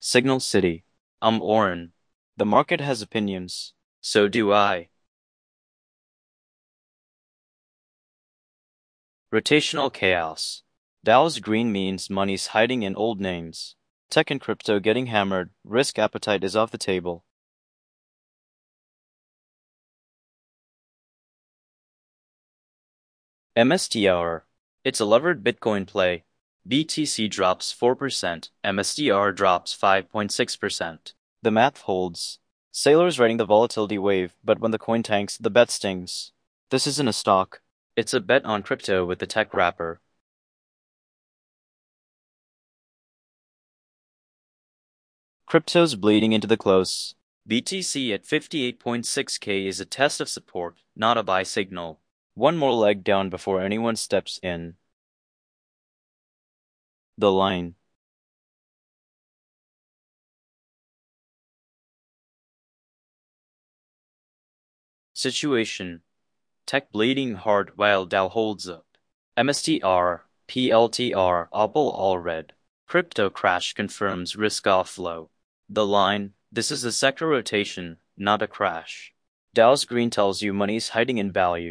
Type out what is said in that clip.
Signal City. I'm Oren. The market has opinions. So do I. Rotational chaos. Dow's green means money's hiding in old names. Tech and crypto getting hammered. Risk appetite is off the table. MSTR. It's a levered Bitcoin play. BTC drops 4%. MSTR drops 5.6%. The math holds. Sailors riding the volatility wave, but when the coin tanks, the bet stings. This isn't a stock. It's a bet on crypto with the tech wrapper. Crypto's bleeding into the close. BTC at 58.6K is a test of support, not a buy signal. One more leg down before anyone steps in. The line. Situation. Tech bleeding hard while Dow holds up. MSTR, PLTR, all red. Crypto crash confirms risk off low. The line. This is a sector rotation, not a crash. Dow's green tells you money's hiding in value.